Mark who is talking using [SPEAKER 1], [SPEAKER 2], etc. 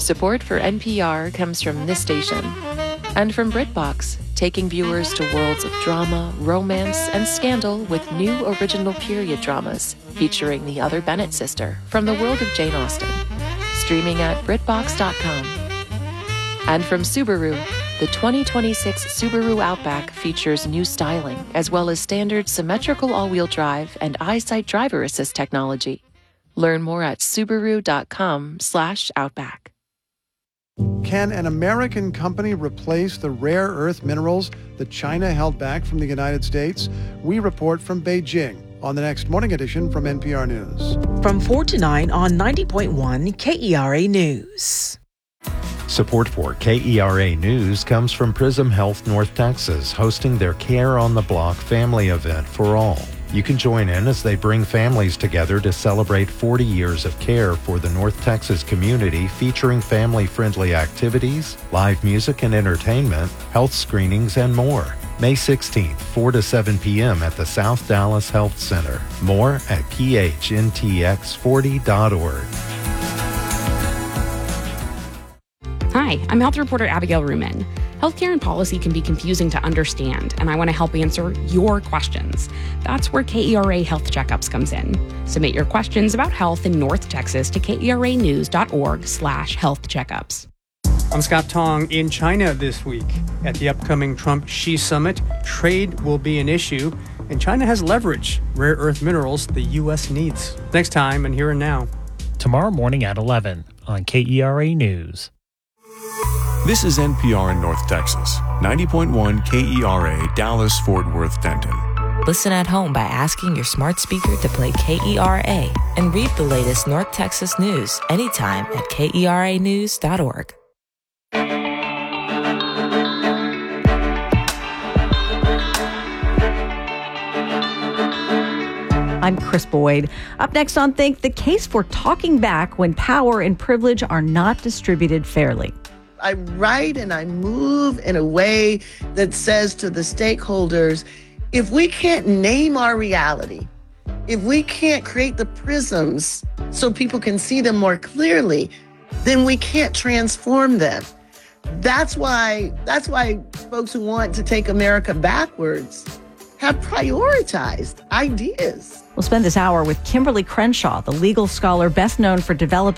[SPEAKER 1] Support for NPR comes from this station and from BritBox, taking viewers to worlds of drama, romance, and scandal with new original period dramas featuring the other Bennett sister from the world of Jane Austen. Streaming at BritBox.com. And from Subaru, the 2026 Subaru Outback features new styling as well as standard symmetrical all-wheel drive and EyeSight driver assist technology. Learn more at Subaru.com/Outback.
[SPEAKER 2] Can an American company replace the rare earth minerals that China held back from the United States? We report from Beijing on the next Morning Edition from NPR News.
[SPEAKER 3] From 4 to 9 on 90.1 KERA News.
[SPEAKER 4] Support for KERA News comes from Prism Health North Texas, hosting their Care on the Block family event for all. You can join in as they bring families together to celebrate 40 years of care for the North Texas community, featuring family-friendly activities, live music and entertainment, health screenings, and more. May 16th, 4 to 7 p.m. at the South Dallas Health Center. More at phntx40.org.
[SPEAKER 5] Hi, I'm health reporter Abigail Ruman. Healthcare and policy can be confusing to understand, and I want to help answer your questions. That's where KERA Health Checkups comes in. Submit your questions about health in North Texas to keranews.org/health checkups.
[SPEAKER 6] I'm Scott Tong. In China this week. At the upcoming Trump-Xi summit, trade will be an issue, and China has leverage, rare earth minerals the U.S. needs. Next time and Here and Now.
[SPEAKER 7] Tomorrow morning at 11 on KERA News.
[SPEAKER 8] This is NPR in North Texas, 90.1 KERA, Dallas, Fort Worth, Denton.
[SPEAKER 9] Listen at home by asking your smart speaker to play KERA and read the latest North Texas news anytime at keranews.org.
[SPEAKER 10] I'm Chris Boyd. Up next on Think, the case for talking back when power and privilege are not distributed fairly.
[SPEAKER 11] I write and I move in a way that says to the stakeholders, if we can't name our reality, if we can't create the prisms so people can see them more clearly, then we can't transform them. That's why folks who want to take America backwards have prioritized ideas.
[SPEAKER 10] We'll spend this hour with Kimberly Crenshaw, the legal scholar best known for developing